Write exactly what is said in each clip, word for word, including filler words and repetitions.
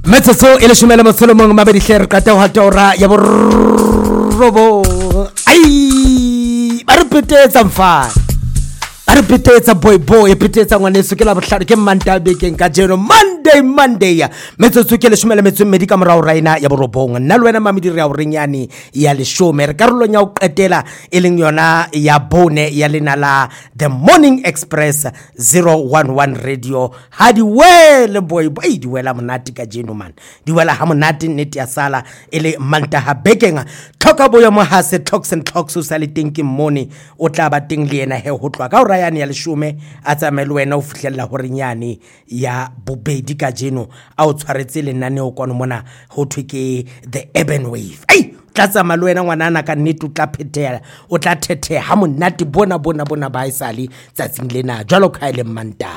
Metsotso e leshome le metso e mong mabedi hle re qeta ho hatora ya borobo. Ai ba re petetsa mfana ba re petetsa boy boy e petetsa ngwaneso ke la bohlano ke Mantaha bekeng ka jeno Monday Monday ya metsotso ke leshome le metso e mmedi ka morao raina ya borobong nna le wena mamedi re ya o renyane ya leshome re karolong ya o qetela e leng yona ya bone ya lena la The Morning Express zero one one Radio ha di wele boy boy di wela monate ka jeno man di wela ha monate nnete ya sala ele Mantaha bekeng tlhoka boyo mo ha se talks and talks o sa le teng ke mone o tla ba teng le yena he ho tlwa ka o rayane ya leshome a tsamele wena o fihlella ho renyane ya bobedi ka jeno a o tshwaretse lenane o kono mona ho thwe ke the urban wave ai tla tsamaya le wena ngwana ana ka nnete o tla phethela o tla thethea ha monate bona bona bona ba isale tsatsing lena jwalo ka ile Mantaha.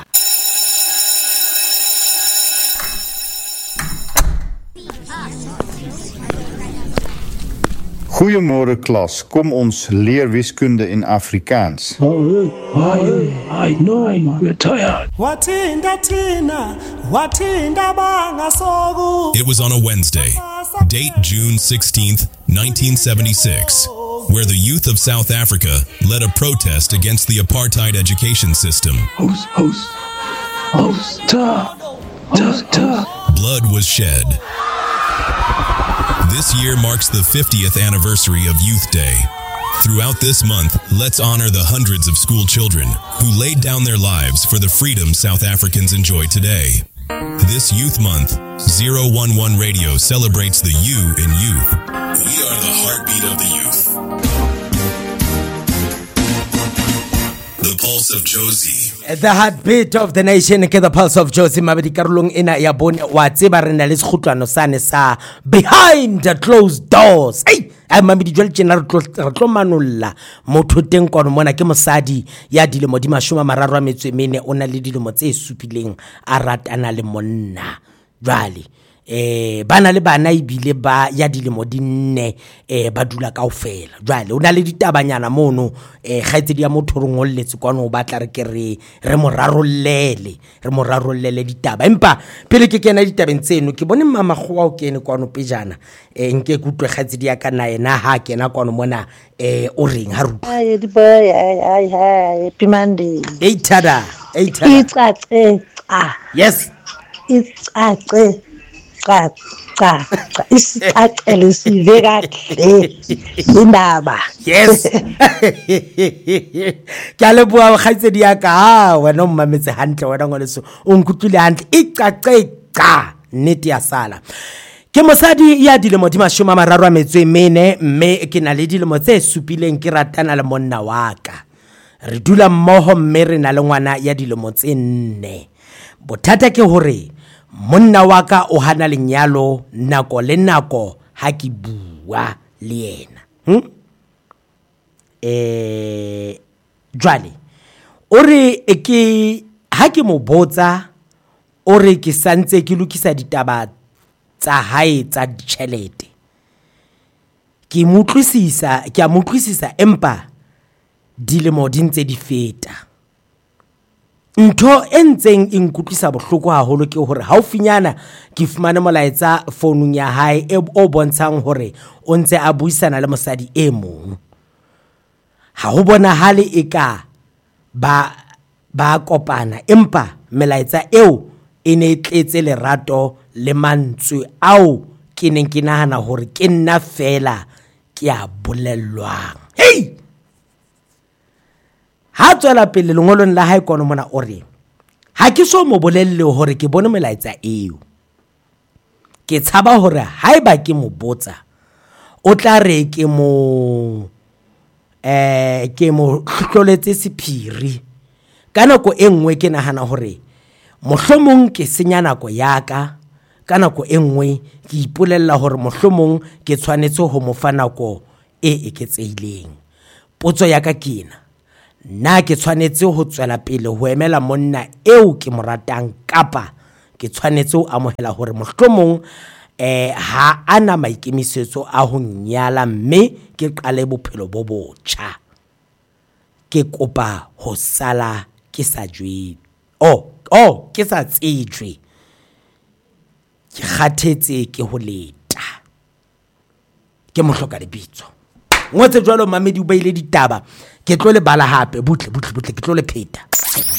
Goeiemôre klas, kom ons leer wiskunde in Afrikaans. Oh, I, I know, we're tired. It was on a Wednesday, date June sixteenth, nineteen seventy-six, where the youth of South Africa led a protest against the apartheid education system. Host, host, host, ta, ta, ta. Blood was shed. This year marks the fiftieth anniversary of Youth Day. Throughout this month, let's honor the hundreds of school children who laid down their lives for the freedom South Africans enjoy today. This Youth Month, zero one one Radio celebrates the you in youth. We are the heartbeat of the youth. The Pulse of Josie. The heartbeat of the nation ke the Pulse of Josie mabedi karolong ena ya bone wa tseba rena le sekhutlano sane sa behind the closed doors. Hey ai mabedi jwale tjena re tlo manolla motho teng kono mona ke mosadi ya dilemo di mashome a mararo a metso e mene o na le dilemo tse supileng a ratana le monna jwale eh bana le bana ibile ba ya dilemo di nne eh ba dula kaofela jwale o na le ditabanyana mono eh kgaitsedi ya motho re ngolletse kwana o batla re ke re re morarollele re morarollele ditaba empa pele ke kena ditabeng tseno ke bone mama goa o kene kwana pejana eh nke kutlwe kgaitsedi ya kana ena ha kena kwana mona eh o reng ha ruta ai di boy ai ai ai pimande ei tada ei tada itsatse ah yes itsatse cha cha cha isicacele sive kahle indaba yes ke a leboha kgaitsedi ya ka ha wena o mmametse hantle wena ngwaneso o nkutlile hantle icace ca nnete ya sala ke mosadi ya dilemo di mashome a mararo a metso e mene mme ke na le dilemo tse supileng ke ratana le monna wa ka re dula mmoho mme re na le ngwana ya dilemo tse nne bothata ke hore monna wa ka o hana lenyalo nako le nako ha ke bua le yena hm eh jwale o re ke ha ke mo botsa o re ke santse ke lokisa ditaba tsa hae tsa ditšhelete ke motlisisa ke a motlisisa empa dilemo di ntse di feta ntho entseng e nkutlisa bohloko haholo ke hore haufinyana ke fumane molaetsa founung ya hae e o bontshang hore o ntse a buisana le mosadi e mong ha ho bona hale eka ba ba kopana empa melaetsa eo e ne tletse lerato le mantswe ao ke neng ke nahana hore ke nna fela ke a bolellwang hey ha tswela pele lengolong la hae kono mona o re ha ke so mo bolelle hore ke bone melaetsa eo ke tshaba hore haeba ke mo botsa o tla re ke mo eh ke mo hlohloletse sephiri ka nako e nngwe ke nahana hore mohlomong ke senya nako ya ka ka nako e nngwe ke ipolella hore mohlomong ke tshwanetse ho mo fa nako e eketsehileng potso ya ka kena na ke tshwanetse ho tswela pele ho emela monna eo ke mo ratang kapa ke tshwanetse ho amohela hore mohlomong eh ha ana maikemisetso a ho nyala mme ke qale bophelo bo botjha ke kopa ho sala ke sa jwe oh oh ke sa tsejwe ke kgathetse ke ho leta ke mo hloka lebitso ngotse jwalo mamedi o baile ditaba ke tlo le bala hape butle butle butle ke tlo le pheta